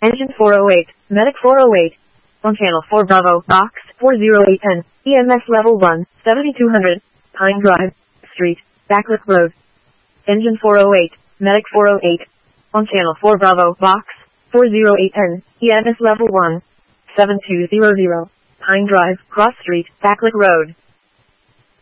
Engine 408, Medic 408. On channel 4 Bravo, box 40810, EMS level 1, 7200, Pine Drive, Street, Backlick Road. Engine 408, Medic 408. On channel 4 Bravo, box 40810, EMS level 1, 7200, Pine Drive, Cross Street, Backlick Road.